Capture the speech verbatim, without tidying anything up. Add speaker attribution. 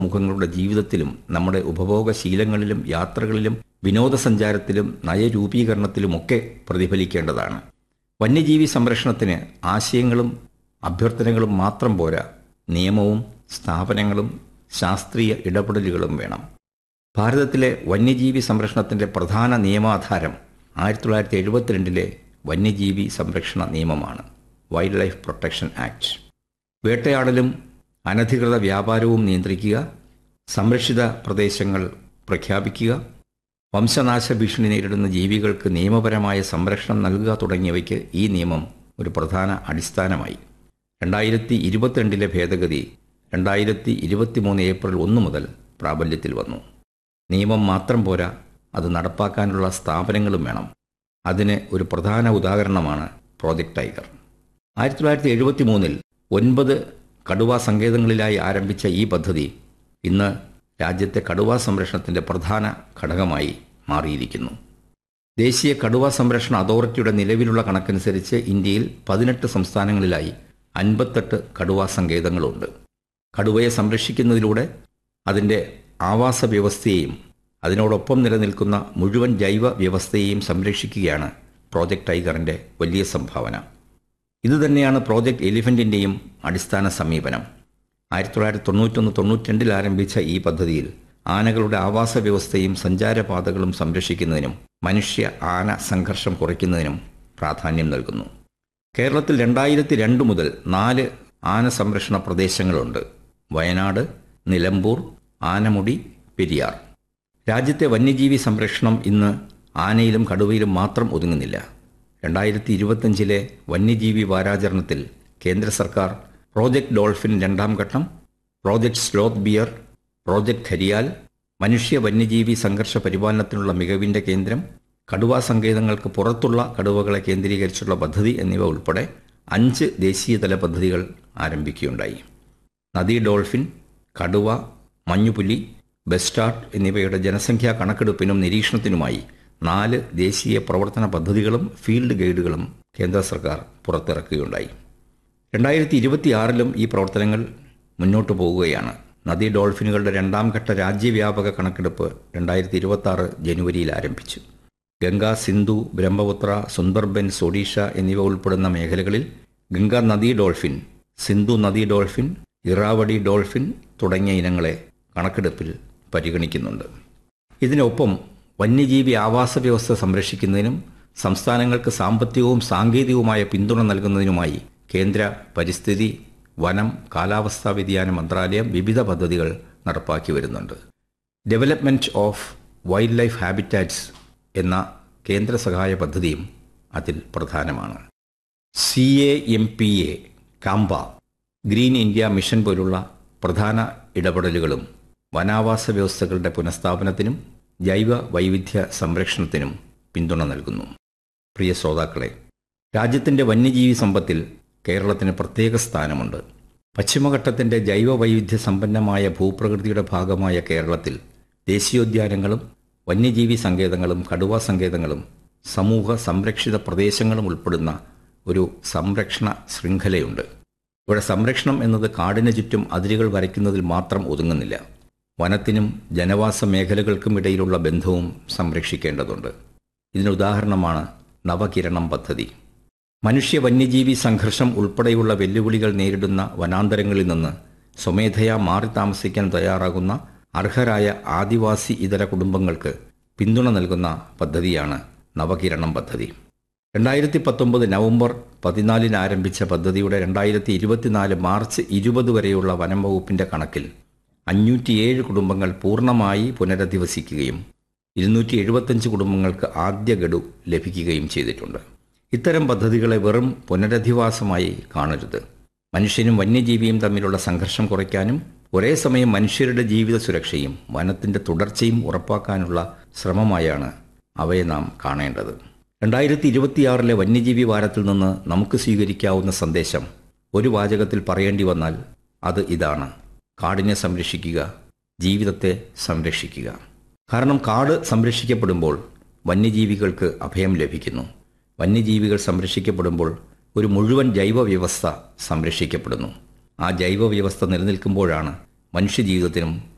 Speaker 1: സമൂഹങ്ങളുടെ ജീവിതത്തിലും നമ്മുടെ ഉപഭോഗശീലങ്ങളിലും യാത്രകളിലും വിനോദസഞ്ചാരത്തിലും നയരൂപീകരണത്തിലുമൊക്കെ പ്രതിഫലിക്കേണ്ടതാണ്. വന്യജീവി സംരക്ഷണത്തിന് ആശയങ്ങളും അഭ്യർത്ഥനകളും മാത്രം പോരാ, നിയമവും സ്ഥാപനങ്ങളും ശാസ്ത്രീയ ഇടപെടലുകളും വേണം. ഭാരതത്തിലെ വന്യജീവി സംരക്ഷണത്തിൻ്റെ പ്രധാന നിയമാധാരം ആയിരത്തി തൊള്ളായിരത്തി എഴുപത്തിരണ്ടിലെ വന്യജീവി സംരക്ഷണ നിയമമാണ്, വൈൽഡ് ലൈഫ് പ്രൊട്ടക്ഷൻ ആക്ട്. വേട്ടയാടലും അനധികൃത വ്യാപാരവും നിയന്ത്രിക്കുക, സംരക്ഷിത പ്രദേശങ്ങൾ പ്രഖ്യാപിക്കുക, വംശനാശ ഭീഷണി നേരിടുന്ന ജീവികൾക്ക് നിയമപരമായ സംരക്ഷണം നൽകുക തുടങ്ങിയവയ്ക്ക് ഈ നിയമം ഒരു പ്രധാന അടിസ്ഥാനമായി. രണ്ടായിരത്തി ഇരുപത്തിരണ്ടിലെ ഭേദഗതി രണ്ടായിരത്തി ഇരുപത്തി മൂന്ന് ഏപ്രിൽ ഒന്ന് മുതൽ പ്രാബല്യത്തിൽ വന്നു. നിയമം മാത്രം പോരാ, അത് നടപ്പാക്കാനുള്ള സ്ഥാപനങ്ങളും വേണം. അതിന് ഒരു പ്രധാന ഉദാഹരണമാണ് പ്രോജക്റ്റ് ടൈഗർ. ആയിരത്തി തൊള്ളായിരത്തി എഴുപത്തി മൂന്നിൽ ഒൻപത് കടുവാ സങ്കേതങ്ങളിലായി ആരംഭിച്ച ഈ പദ്ധതി ഇന്ന് രാജ്യത്തെ കടുവാ സംരക്ഷണത്തിൻ്റെ പ്രധാന ഘടകമായി മാറിയിരിക്കുന്നു. ദേശീയ കടുവാ സംരക്ഷണ അതോറിറ്റിയുടെ നിലവിലുള്ള കണക്കനുസരിച്ച് ഇന്ത്യയിൽ പതിനെട്ട് സംസ്ഥാനങ്ങളിലായി അൻപത്തെട്ട് കടുവാ സങ്കേതങ്ങളുണ്ട്. കടുവയെ സംരക്ഷിക്കുന്നതിലൂടെ അതിൻ്റെ ആവാസ വ്യവസ്ഥയെയും അതിനോടൊപ്പം നിലനിൽക്കുന്ന മുഴുവൻ ജൈവ വ്യവസ്ഥയെയും സംരക്ഷിക്കുകയാണ് പ്രോജക്റ്റ് ടൈഗറിൻ്റെ വലിയ സംഭാവന. ഇതുതന്നെയാണ് പ്രോജക്റ്റ് എലിഫൻറ്റിൻ്റെയും അടിസ്ഥാന സമീപനം. ആയിരത്തി തൊള്ളായിരത്തി തൊണ്ണൂറ്റൊന്ന് തൊണ്ണൂറ്റിരണ്ടിൽ ആരംഭിച്ച ഈ പദ്ധതിയിൽ ആനകളുടെ ആവാസ വ്യവസ്ഥയും സഞ്ചാരപാതകളും സംരക്ഷിക്കുന്നതിനും മനുഷ്യ ആന സംഘർഷം കുറയ്ക്കുന്നതിനും പ്രാധാന്യം നൽകുന്നു. കേരളത്തിൽ രണ്ടായിരത്തി രണ്ട് മുതൽ നാല് ആന സംരക്ഷണ പ്രദേശങ്ങളുണ്ട്: വയനാട്, നിലമ്പൂർ, ആനമുടി, പെരിയാർ. രാജ്യത്തെ വന്യജീവി സംരക്ഷണം ഇന്ന് ആനയിലും കടുവയിലും മാത്രം ഒതുങ്ങുന്നില്ല. രണ്ടായിരത്തി ഇരുപത്തഞ്ചിലെ വന്യജീവി വാരാചരണത്തിൽ കേന്ദ്ര സർക്കാർ പ്രോജക്റ്റ് ഡോൾഫിൻ രണ്ടാം ഘട്ടം, project sloth beer, project gharial, മനുഷ്യ വന്യജീവി സംഘർഷ പരിപാലനത്തിനുള്ള മികവിൻ്റെ കേന്ദ്രം, കടുവാ സങ്കേതങ്ങൾക്ക് പുറത്തുള്ള കടുവകളെ കേന്ദ്രീകരിച്ചുള്ള പദ്ധതി എന്നിവ ഉൾപ്പെടെ അഞ്ച് ദേശീയതല പദ്ധതികൾ ആരംഭിക്കുകയുണ്ടായി. നദീ ഡോൾഫിൻ, കടുവ, മഞ്ഞുപുലി, ബെസ്റ്റാർട്ട് എന്നിവയുടെ ജനസംഖ്യാ കണക്കെടുപ്പിനും നിരീക്ഷണത്തിനുമായി നാല് ദേശീയ പ്രവർത്തന പദ്ധതികളും ഫീൽഡ് ഗൈഡുകളും കേന്ദ്ര സർക്കാർ പുറത്തിറക്കുകയുണ്ടായി. രണ്ടായിരത്തി ഇരുപത്തിയാറിലും ഈ പ്രവർത്തനങ്ങൾ മുന്നോട്ടു പോകുകയാണ്. നദീ ഡോൾഫിനുകളുടെ രണ്ടാം ഘട്ട രാജ്യവ്യാപക കണക്കെടുപ്പ് രണ്ടായിരത്തി ഇരുപത്തി ആറ് ജനുവരിയിൽ ആരംഭിച്ചു. ഗംഗ, സിന്ധു, ബ്രഹ്മപുത്ര, സുന്ദർബൻസ്, ഒഡീഷ എന്നിവ ഉൾപ്പെടുന്ന മേഖലകളിൽ ഗംഗ നദീ ഡോൾഫിൻ, സിന്ധു നദീ ഡോൾഫിൻ, ഇറാവടി ഡോൾഫിൻ തുടങ്ങിയ ഇനങ്ങളെ കണക്കെടുപ്പിൽ പരിഗണിക്കുന്നുണ്ട്. ഇതിനൊപ്പം വന്യജീവി ആവാസ വ്യവസ്ഥ സംരക്ഷിക്കുന്നതിനും സംസ്ഥാനങ്ങൾക്ക് സാമ്പത്തികവും സാങ്കേതികവുമായ പിന്തുണ നൽകുന്നതിനുമായി കേന്ദ്ര പരിസ്ഥിതി, വനം, കാലാവസ്ഥാ വ്യതിയാന മന്ത്രാലയം വിവിധ പദ്ധതികൾ നടപ്പാക്കി വരുന്നുണ്ട്. Development of wild life habitats എന്ന കേന്ദ്ര സഹായ പദ്ധതിയും അതിൽ പ്രധാനമാണ്. C A M P A, കാംബ, green India mission പോലുള്ള പ്രധാന ഇടപെടലുകളും വനാവാസ വ്യവസ്ഥകളുടെ പുനഃസ്ഥാപനത്തിനും ജൈവ വൈവിധ്യ സംരക്ഷണത്തിനും പിന്തുണ നൽകുന്നു. പ്രിയ ശ്രോതാക്കളെ, രാജ്യത്തിൻ്റെ വന്യജീവി സമ്പത്തിൽ കേരളത്തിന് പ്രത്യേക സ്ഥാനമുണ്ട്. പശ്ചിമഘട്ടത്തിൻ്റെ ജൈവ വൈവിധ്യ സമ്പന്നമായ ഭൂപ്രകൃതിയുടെ ഭാഗമായ കേരളത്തിൽ ദേശീയോദ്യാനങ്ങളും വന്യജീവി സങ്കേതങ്ങളും കടുവാ സങ്കേതങ്ങളും സമൂഹ സംരക്ഷിത പ്രദേശങ്ങളും ഉൾപ്പെടുന്ന ഒരു സംരക്ഷണ ശൃംഖലയുണ്ട്. ഇവിടെ സംരക്ഷണം എന്നത് കാടിന് ചുറ്റും അതിരുകൾ വരയ്ക്കുന്നതിൽ മാത്രം ഒതുങ്ങുന്നില്ല. വനത്തിനും ജനവാസ മേഖലകൾക്കും ഇടയിലുള്ള ബന്ധവും സംരക്ഷിക്കേണ്ടതുണ്ട്. ഇതിനുദാഹരണമാണ് നവകിരണം പദ്ധതി. മനുഷ്യ വന്യജീവി സംഘർഷം ഉൾപ്പെടെയുള്ള വെല്ലുവിളികൾ നേരിടുന്ന വനാന്തരങ്ങളിൽ നിന്ന് സ്വമേധയാ മാറി താമസിക്കാൻ തയ്യാറാകുന്ന അർഹരായ ആദിവാസി ഇതര കുടുംബങ്ങൾക്ക് പിന്തുണ നൽകുന്ന പദ്ധതിയാണ് നവകിരണം പദ്ധതി. രണ്ടായിരത്തി പത്തൊമ്പത് നവംബർ പതിനാലിന് ആരംഭിച്ച പദ്ധതിയുടെ രണ്ടായിരത്തി ഇരുപത്തിനാല് മാർച്ച് ഇരുപത് വരെയുള്ള വനം വകുപ്പിൻ്റെ കണക്കിൽ അഞ്ഞൂറ്റിയേഴ് കുടുംബങ്ങൾ പൂർണ്ണമായി പുനരധിവസിക്കുകയും ഇരുന്നൂറ്റി എഴുപത്തഞ്ച് കുടുംബങ്ങൾക്ക് ആദ്യ ഗഡു ലഭിക്കുകയും ചെയ്തിട്ടുണ്ട്. ഇത്തരം പദ്ധതികളെ വെറും പുനരധിവാസമായി കാണരുത്. മനുഷ്യനും വന്യജീവിയും തമ്മിലുള്ള സംഘർഷം കുറയ്ക്കാനും ഒരേ സമയം മനുഷ്യരുടെ ജീവിത സുരക്ഷയും വനത്തിൻ്റെ തുടർച്ചയും ഉറപ്പാക്കാനുള്ള ശ്രമമായാണ് അവയെ നാം കാണേണ്ടത്. രണ്ടായിരത്തി ഇരുപത്തിയാറിലെ വന്യജീവി വാരത്തിൽ നിന്ന് നമുക്ക് സ്വീകരിക്കാവുന്ന സന്ദേശം ഒരു വാചകത്തിൽ പറയേണ്ടി വന്നാൽ അത് ഇതാണ്: കാടിനെ സംരക്ഷിക്കുക, ജീവിതത്തെ സംരക്ഷിക്കുക. കാരണം കാട് സംരക്ഷിക്കപ്പെടുമ്പോൾ വന്യജീവികൾക്ക് അഭയം ലഭിക്കുന്നു. വന്യജീവികൾ സംരക്ഷിക്കപ്പെടുമ്പോൾ ഒരു മുഴുവൻ ജൈവ വ്യവസ്ഥ സംരക്ഷിക്കപ്പെടുന്നു. ആ ജൈവ വ്യവസ്ഥ നിലനിൽക്കുമ്പോഴാണ് മനുഷ്യജീവിതത്തിനും